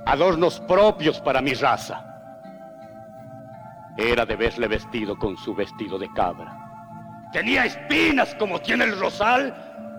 adornos propios para mi raza. Era de verle vestido con su vestido de cabra. Tenía espinas como tiene el rosal,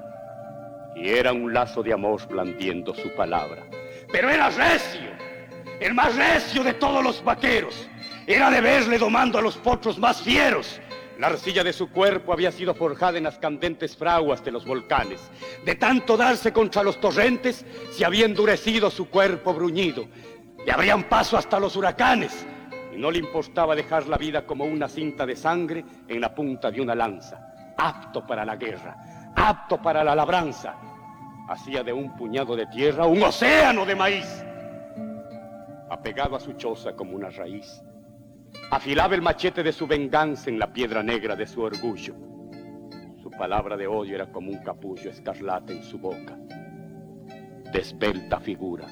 y era un lazo de amor blandiendo su palabra. Pero era recio, el más recio de todos los vaqueros. Era de verle domando a los potros más fieros. La arcilla de su cuerpo había sido forjada en las candentes fraguas de los volcanes. De tanto darse contra los torrentes, se había endurecido su cuerpo bruñido. Le abrían paso hasta los huracanes, y no le importaba dejar la vida como una cinta de sangre en la punta de una lanza. Apto para la guerra, apto para la labranza. Hacía de un puñado de tierra un océano de maíz. Apegado a su choza como una raíz, afilaba el machete de su venganza en la piedra negra de su orgullo. Su palabra de odio era como un capullo escarlata en su boca. De esbelta figura,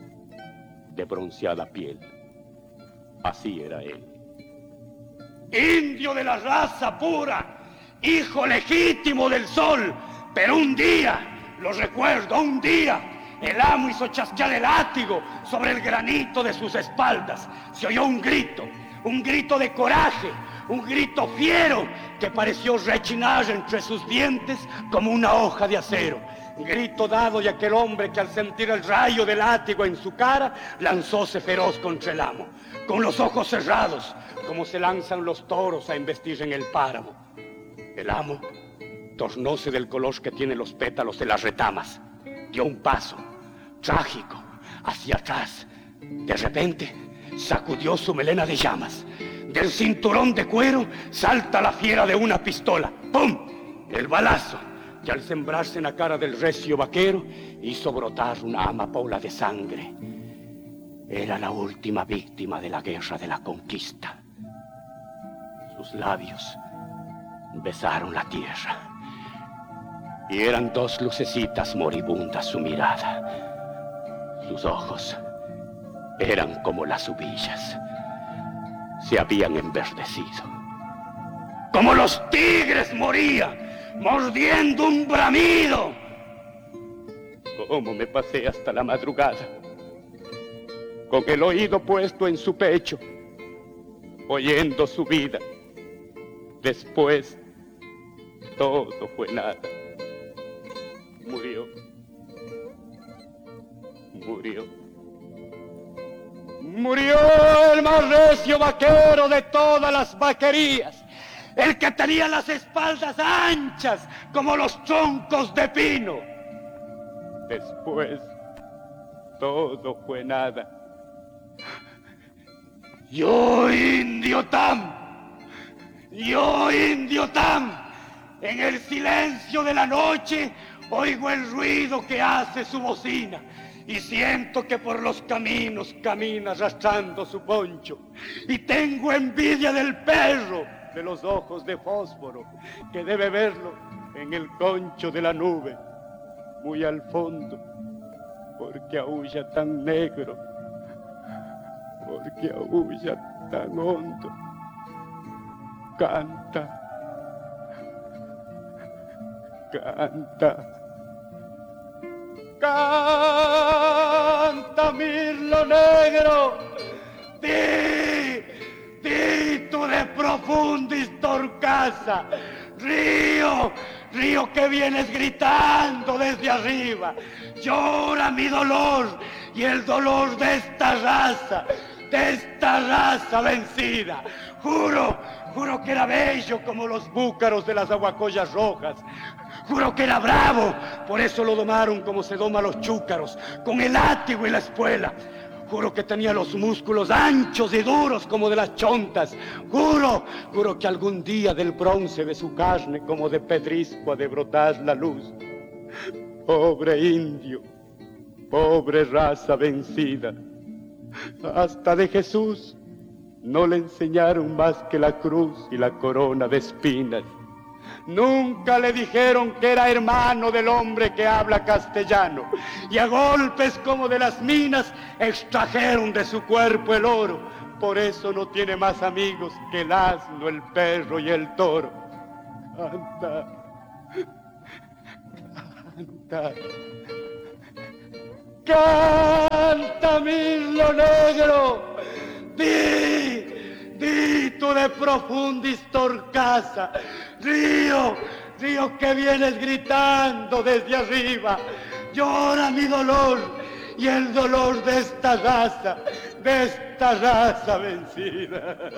de bronceada piel. Así era él. Indio de la raza pura, hijo legítimo del sol. Pero un día, lo recuerdo, un día, el amo hizo chasquear el látigo sobre el granito de sus espaldas. Se oyó un grito de coraje, un grito fiero que pareció rechinar entre sus dientes como una hoja de acero. Grito dado de aquel hombre que al sentir el rayo del látigo en su cara, lanzóse feroz contra el amo, con los ojos cerrados, como se lanzan los toros a embestir en el páramo. El amo tornóse del color que tienen los pétalos de las retamas. Dio un paso, trágico, hacia atrás. De repente, sacudió su melena de llamas. Del cinturón de cuero salta la fiera de una pistola. ¡Pum! El balazo, que al sembrarse en la cara del recio vaquero, hizo brotar una amapola de sangre. Era la última víctima de la guerra de la conquista. Sus labios besaron la tierra. Y eran dos lucecitas moribundas su mirada. Sus ojos eran como las ubillas. Se habían enverdecido. Como los tigres moría, mordiendo un bramido. Cómo me pasé hasta la madrugada, con el oído puesto en su pecho, oyendo su vida. Después, todo fue nada. Murió. Murió. Murió el más recio vaquero de todas las vaquerías. El que tenía las espaldas anchas como los troncos de pino. Después, todo fue nada. Yo, Indio Tam, en el silencio de la noche, oigo el ruido que hace su bocina y siento que por los caminos camina arrastrando su poncho. Y tengo envidia del perro de los ojos de fósforo, que debe verlo en el concho de la nube, muy al fondo, porque aúlla tan negro, porque aúlla tan hondo. Canta. Canta, canta, mirlo negro, di tú de profundis torcasa, río que vienes gritando desde arriba, llora mi dolor y el dolor de esta raza vencida. Juro que era bello como los búcaros de las aguacollas rojas. Juro que era bravo, por eso lo domaron como se doma a los chúcaros, con el látigo y la espuela. Juro que tenía los músculos anchos y duros como de las chontas. Juro que algún día del bronce de su carne como de pedrisco ha de brotar la luz. Pobre indio, pobre raza vencida. Hasta de Jesús no le enseñaron más que la cruz y la corona de espinas. Nunca le dijeron que era hermano del hombre que habla castellano. Y a golpes como de las minas extrajeron de su cuerpo el oro. Por eso no tiene más amigos que el asno, el perro y el toro. Canta, canta, canta. Camilo negro, di tú de profundis Torcasa, río que vienes gritando desde arriba, llora mi dolor y el dolor de esta raza vencida.